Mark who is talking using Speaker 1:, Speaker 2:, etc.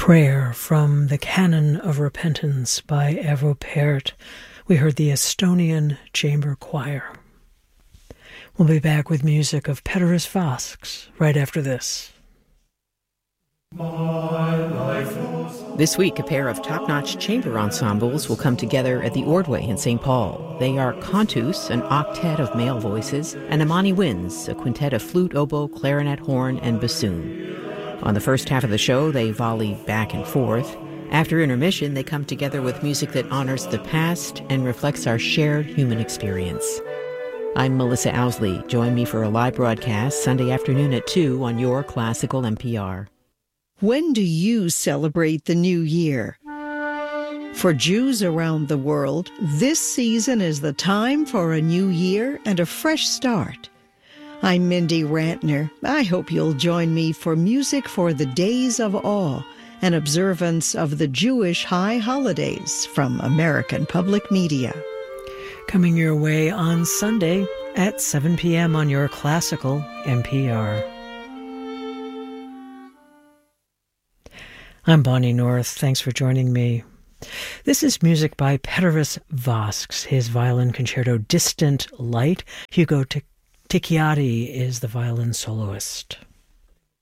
Speaker 1: Prayer from the Canon of Repentance by Evo Pärt. We heard the Estonian Chamber Choir. We'll be back with music of Pēteris Vasks right after this.
Speaker 2: This week, a pair of top-notch chamber ensembles will come together at the Ordway in St. Paul. They are Cantus, an octet of male voices, and Amani Winds, a quintet of flute, oboe, clarinet, horn, and bassoon. On the first half of the show, they volley back and forth. After intermission, they come together with music that honors the past and reflects our shared human experience. I'm Melissa Owsley. Join me for a live broadcast Sunday afternoon at 2 on your classical NPR.
Speaker 3: When do you celebrate the new year? For Jews around the world, this season is the time for a new year and a fresh start. I'm Mindy Rantner. I hope you'll join me for Music for the Days of Awe, an observance of the Jewish high holidays from American Public Media.
Speaker 1: Coming your way on Sunday at 7 p.m. on your classical NPR. I'm Bonnie North. Thanks for joining me. This is music by Pēteris Vasks, his violin concerto Distant Light. Hugo Ticciati is the violin soloist.